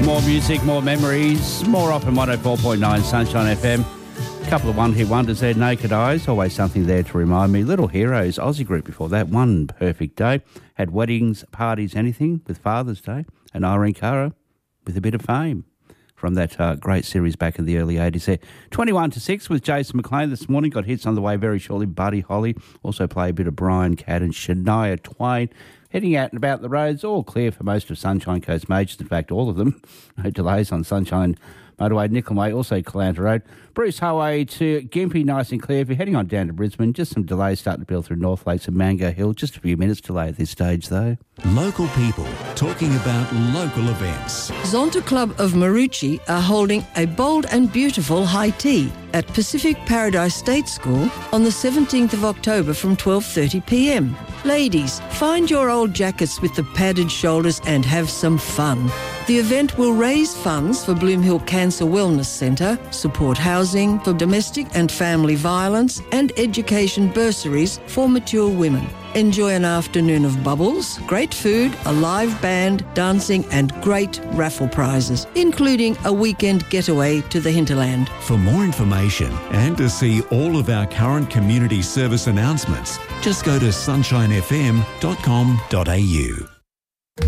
more music, more memories, more often 104.9 Sunshine FM. A couple of one-hit wonders there, Naked Eyes, always something there to remind me. Little Heroes, Aussie group before that, One Perfect Day. Had weddings, parties, anything with Father's Day. And Irene Cara with a bit of fame from that great series back in the early 80s there. 21 to 6 with Jason McLean this morning. Got hits on the way very shortly. Buddy Holly. Also play a bit of Brian Cadd and Shania Twain. Heading out and about the roads, all clear for most of Sunshine Coast majors. In fact, all of them. No delays on Sunshine Motorway, Nickel Way, also Callanta Road. Bruce Highway to Gympie, nice and clear. If you're heading on down to Brisbane, just some delays starting to build through North Lakes and Mango Hill. Just a few minutes delay at this stage, though. Local people talking about local events. Zonta Club of Maroochy are holding a bold and beautiful high tea at Pacific Paradise State School on the 17th of October from 12:30pm. Ladies, find your old jackets with the padded shoulders and have some fun. The event will raise funds for Bloomhill Cancer Wellness Centre, support housing for domestic and family violence, and education bursaries for mature women. Enjoy an afternoon of bubbles, great food, a live band, dancing and great raffle prizes, including a weekend getaway to the hinterland. For more information and to see all of our current community service announcements, just go to sunshinefm.com.au.